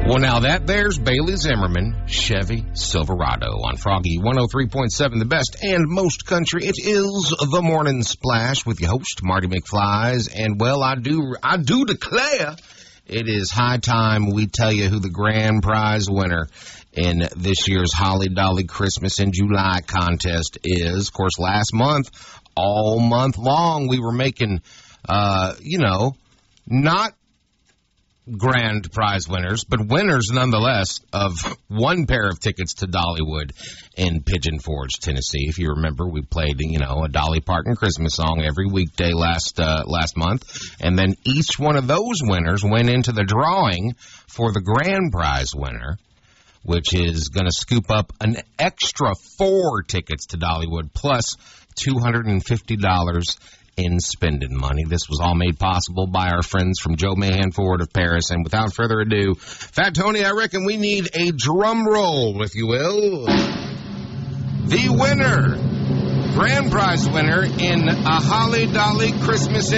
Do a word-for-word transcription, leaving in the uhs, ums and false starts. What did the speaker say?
Well, now that there's Bailey Zimmerman, Chevy Silverado on Froggy one oh three point seven, the best and most country. It is the Morning Splash with your host, Marty McFlies. And, well, I do, I do declare it is high time we tell you who the grand prize winner in this year's Holly Dolly Christmas in July contest is. Of course, last month, all month long, we were making, uh, you know, not grand prize winners, but winners nonetheless of one pair of tickets to Dollywood in Pigeon Forge, Tennessee. If you remember, we played, you know, a Dolly Parton Christmas song every weekday last uh, last month, and then each one of those winners went into the drawing for the grand prize winner, which is going to scoop up an extra four tickets to Dollywood plus two hundred fifty dollars in spending money. This was all made possible by our friends from Joe Mahan Ford of Paris. And without further ado, Fat Tony, I reckon we need a drum roll, if you will. The winner, grand prize winner in a Holly Dolly Christmas